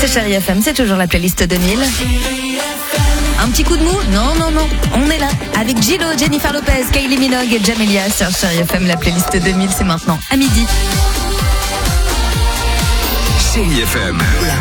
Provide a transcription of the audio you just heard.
C'est Chérie FM, c'est toujours la playlist 2000. Un petit coup de mou? Non, on est là. Avec Gillo, Jennifer Lopez, Kylie Minogue et Jamelia sur Chérie FM, la playlist 2000, c'est maintenant à midi. Chérie FM, la